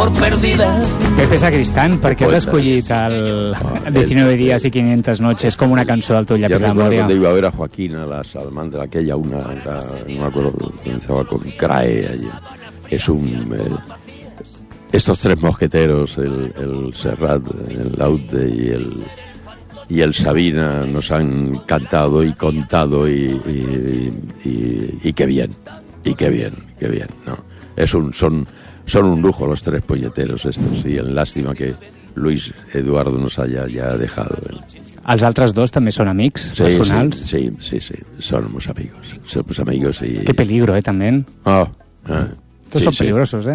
por perdida. Pepe Sacristán, per què has escollit el 19 días y 500 noches como una cançó del teu llapis de la memòria? Cuando iba a ver a Joaquín a la salamandra, aquella no me acuerdo, comenzaba con CRAE allí. Es estos tres mosqueteros, el Serrat, el Laute y el Sabina, nos han cantado y contado y qué bien, ¿no? Son un lujo los tres polleteros estos, y lástima que Luis Eduardo nos haya ya dejado. Els altres dos també són amics personals? Sí, somos amigos y... Qué peligro, también. Estos son peligrosos,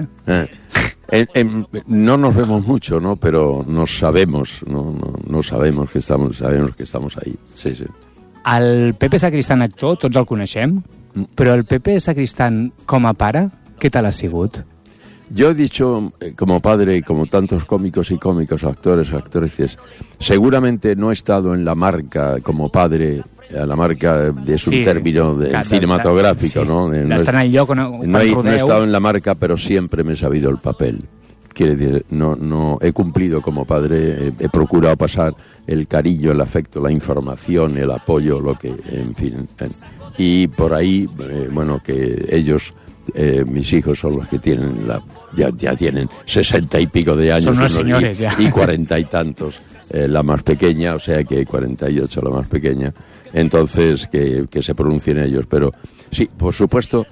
No nos vemos mucho, ¿no? Pero nos sabemos, no sabemos que estamos ahí. Sí. El Pepe Sacristán actor, tots el coneixem, però el Pepe Sacristán com a pare, què tal ha sigut? Yo he dicho, como padre y como tantos cómicos y cómicos, actores, actrices, seguramente no he estado en la marca como padre. La marca es un término cinematográfico, ¿no? No he estado en la marca, pero siempre me he sabido el papel. Quiere decir, no he cumplido como padre, he procurado pasar el cariño, el afecto, la información, el apoyo, lo que, en fin. Y por ahí, que ellos, mis hijos son los que tienen ya tienen 60 y pico de años. Son unos señores ya. Y 40 y tantos la más pequeña, o sea que 48 la más pequeña. Entonces, que se pronuncien ellos. Pero sí, por supuesto,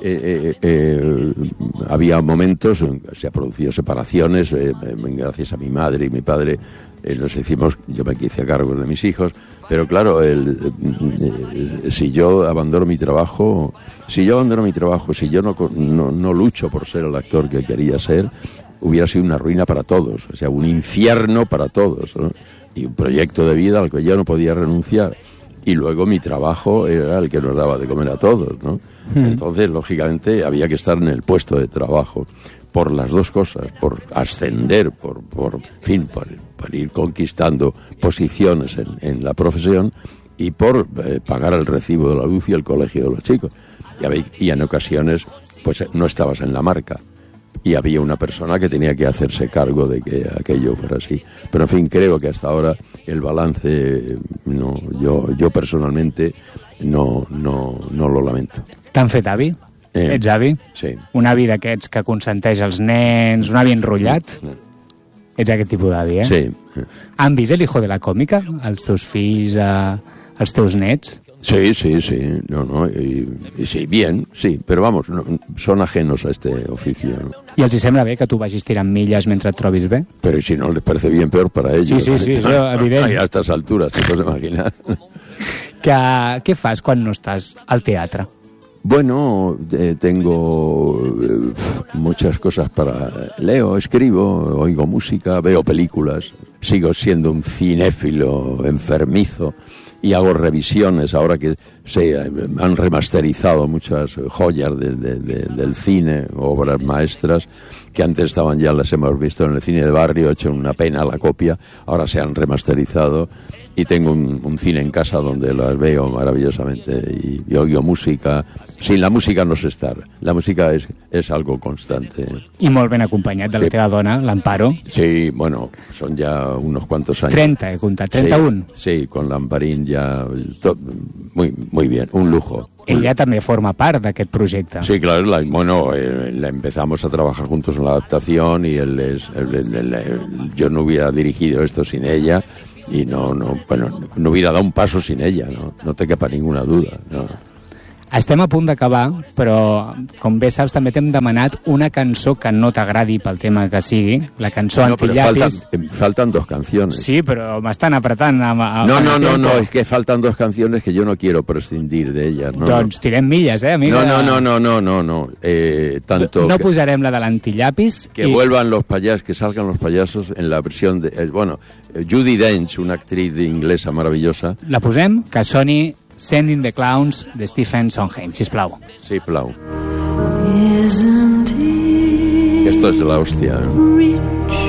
había momentos, se han producido separaciones, gracias a mi madre y mi padre, yo me hice a cargo de mis hijos, pero claro, si yo abandono mi trabajo, si yo no lucho por ser el actor que quería ser, hubiera sido una ruina para todos, o sea, un infierno para todos, ¿no? Y un proyecto de vida al que yo no podía renunciar. Y luego mi trabajo era el que nos daba de comer a todos, ¿no? Entonces, lógicamente, había que estar en el puesto de trabajo por las dos cosas, por ascender, por ir conquistando posiciones en la profesión y por pagar el recibo de la luz y el colegio de los chicos. Y en ocasiones, pues no estabas en la marca. Y había una persona que tenía que hacerse cargo de que aquello fuera así. Pero en fin, creo que hasta ahora el balance, yo personalmente no lo lamento. T'han fet avi? Ets avi? Sí. Un avi d'aquests que consenteix els nens, un avi enrotllat? Ets aquest tipus d'avi, Sí. Han vist El hijo de la còmica? Els teus fills, els teus nets? Sí. Y sí, bien, sí, pero vamos, son ajenos a este oficio, ¿no? I els hi sembla bé que tu vagis tirant milles mentre et trobis bé? Pero si no les parece bien, peor para ellos. Sí, això evident. A estas alturas, te puedes imaginar. Què fas quan no estàs al teatre? Bueno, tengo muchas cosas leo, escribo, oigo música, veo películas, sigo siendo un cinéfilo enfermizo y hago revisiones ahora que se han remasterizado muchas joyas del cine, obras maestras que antes estaban ya, las hemos visto en el cine de barrio, hecho una pena la copia, ahora se han remasterizado. Y tengo un cine en casa donde las veo maravillosamente y oigo música. Sin la música no sé estar. La música es algo constante. I molt ben acompanyat de la teva dona, l'Amparo. Sí, bueno, son ya unos cuantos años. 30, he comptat, 31. Sí, con l'Amparín ya... Muy bien, un lujo. Ella també forma part d'aquest projecte. Sí, claro, la empezamos a trabajar juntos en la adaptación y yo no hubiera dirigido esto sin ella. Y no hubiera dado un paso sin ella, no te quepa ninguna duda. No. Estem a punt d'acabar, però com bé saps també t'hem demanat una cançó que no t'agradi pel tema que sigui, la cançó Antillapis. Faltan dos canciones. Sí, però m'estan apretant. No, es que faltan dos canciones que yo no quiero prescindir de ellas. Doncs tirem milles, amiga. No. Tanto no posarem la de l'Antillapis. Que vuelvan los payasos, que salgan los payasos en la versión de... Judi Dench, una actriz inglesa maravillosa. La posem? Que soni Sending the Clowns de Stephen Sondheim, sisplau. Sí, plau. Esto es de la hostia.